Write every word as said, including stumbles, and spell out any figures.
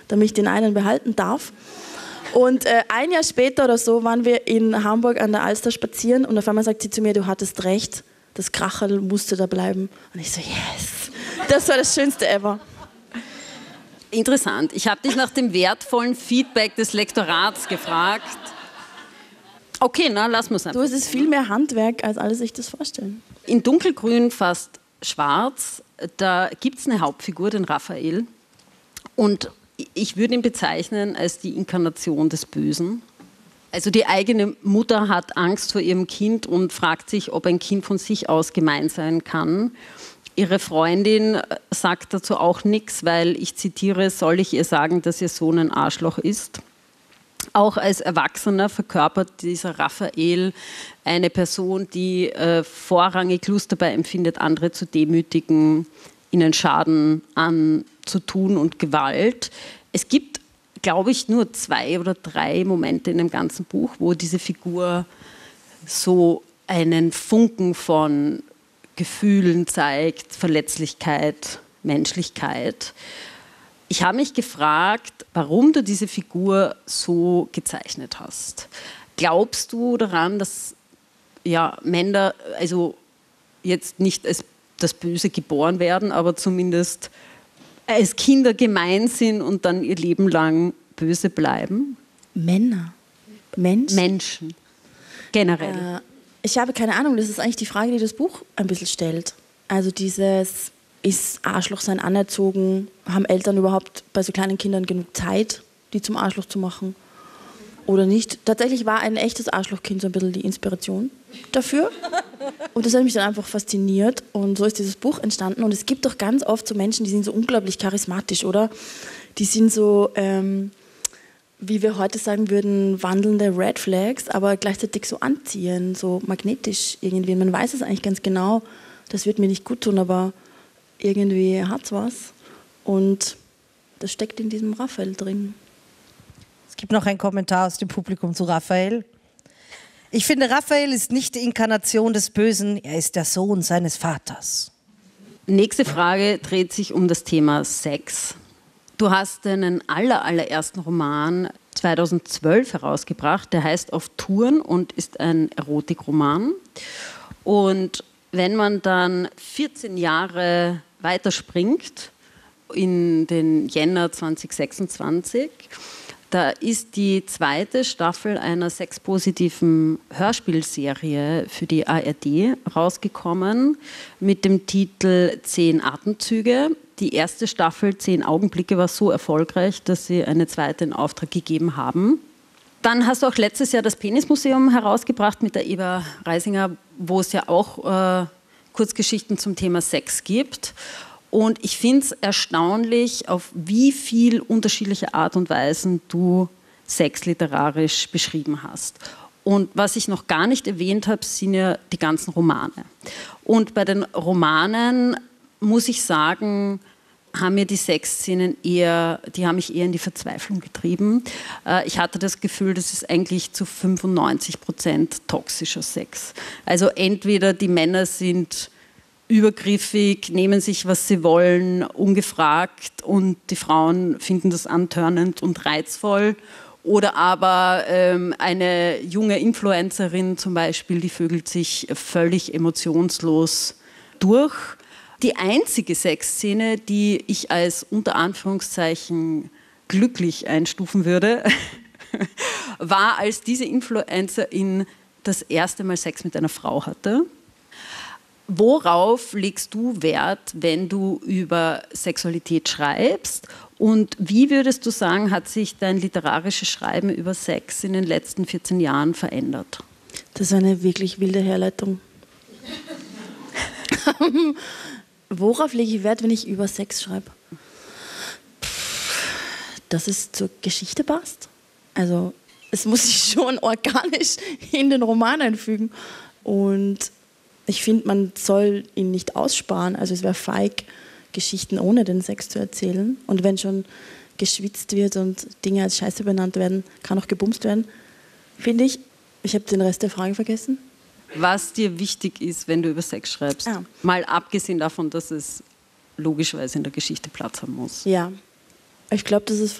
damit ich den einen behalten darf. Und äh, ein Jahr später oder so waren wir in Hamburg an der Alster spazieren und auf einmal sagt sie zu mir, du hattest recht, das Kracherl musste da bleiben. Und ich so, yes, das war das Schönste ever. Interessant. Ich habe dich nach dem wertvollen Feedback des Lektorats gefragt. Okay, na, lass uns einfach. Du, es ist viel mehr Handwerk, als alle sich das vorstellen. In dunkelgrün, fast schwarz, da gibt es eine Hauptfigur, den Raphael. Und ich würde ihn bezeichnen als die Inkarnation des Bösen. Also die eigene Mutter hat Angst vor ihrem Kind und fragt sich, ob ein Kind von sich aus gemein sein kann. Ihre Freundin sagt dazu auch nichts, weil, ich zitiere, soll ich ihr sagen, dass ihr Sohn ein Arschloch ist? Auch als Erwachsener verkörpert dieser Raphael eine Person, die äh, vorrangig Lust dabei empfindet, andere zu demütigen, ihnen Schaden anzutun und Gewalt. Es gibt, glaube ich, nur zwei oder drei Momente in dem ganzen Buch, wo diese Figur so einen Funken von Gefühlen zeigt, Verletzlichkeit, Menschlichkeit. Ich habe mich gefragt, warum du diese Figur so gezeichnet hast. Glaubst du daran, dass ja, Männer also jetzt nicht als das Böse geboren werden, aber zumindest als Kinder gemein sind und dann ihr Leben lang böse bleiben? Männer? Menschen? Menschen. Generell. Äh, ich habe keine Ahnung, das ist eigentlich die Frage, die das Buch ein bisschen stellt. Also dieses, ist Arschlochsein anerzogen? Haben Eltern überhaupt bei so kleinen Kindern genug Zeit, die zum Arschloch zu machen? Oder nicht? Tatsächlich war ein echtes Arschlochkind so ein bisschen die Inspiration dafür. Und das hat mich dann einfach fasziniert. Und so ist dieses Buch entstanden. Und es gibt doch ganz oft so Menschen, die sind so unglaublich charismatisch, oder? Die sind so, ähm, wie wir heute sagen würden, wandelnde Red Flags, aber gleichzeitig so anziehen, so magnetisch irgendwie. Man weiß es eigentlich ganz genau, das wird mir nicht gut tun, aber irgendwie hat's was. Und das steckt in diesem Raphael drin. Es gibt noch einen Kommentar aus dem Publikum zu Raphael. Ich finde, Raphael ist nicht die Inkarnation des Bösen, er ist der Sohn seines Vaters. Nächste Frage dreht sich um das Thema Sex. Du hast deinen aller, allerersten Roman zweitausendzwölf herausgebracht, der heißt Auf Touren und ist ein Erotikroman. Und wenn man dann vierzehn Jahre weiterspringt, in den Jänner zweitausendsechsundzwanzig, da ist die zweite Staffel einer sexpositiven Hörspielserie für die A R D rausgekommen mit dem Titel Zehn Atemzüge. Die erste Staffel, Zehn Augenblicke, war so erfolgreich, dass sie eine zweite in Auftrag gegeben haben. Dann hast du auch letztes Jahr das Penismuseum herausgebracht mit der Eva Reisinger, wo es ja auch äh, Kurzgeschichten zum Thema Sex gibt. Und ich finde es erstaunlich, auf wie viel unterschiedliche Art und Weisen du Sex literarisch beschrieben hast. Und was ich noch gar nicht erwähnt habe, sind ja die ganzen Romane. Und bei den Romanen muss ich sagen, haben mir die Sexszenen eher, die haben mich eher in die Verzweiflung getrieben. Ich hatte das Gefühl, das ist eigentlich zu fünfundneunzig Prozent toxischer Sex. Also entweder die Männer sind übergriffig, nehmen sich, was sie wollen, ungefragt und die Frauen finden das antörnend und reizvoll. Oder aber ähm, eine junge Influencerin zum Beispiel, die vögelt sich völlig emotionslos durch. Die einzige Sexszene, die ich als unter Anführungszeichen glücklich einstufen würde, war, als diese Influencerin das erste Mal Sex mit einer Frau hatte. Worauf legst du Wert, wenn du über Sexualität schreibst? Und wie würdest du sagen, hat sich dein literarisches Schreiben über Sex in den letzten vierzehn Jahren verändert? Das ist eine wirklich wilde Herleitung. Worauf lege ich Wert, wenn ich über Sex schreibe? Dass es zur Geschichte passt. Also es muss sich schon organisch in den Roman einfügen. Und ich finde, man soll ihn nicht aussparen. Also es wäre feig, Geschichten ohne den Sex zu erzählen. Und wenn schon geschwitzt wird und Dinge als Scheiße benannt werden, kann auch gebumst werden, finde ich. Ich habe den Rest der Frage vergessen. Was dir wichtig ist, wenn du über Sex schreibst. Ah. Mal abgesehen davon, dass es logischerweise in der Geschichte Platz haben muss. Ja, ich glaube, das ist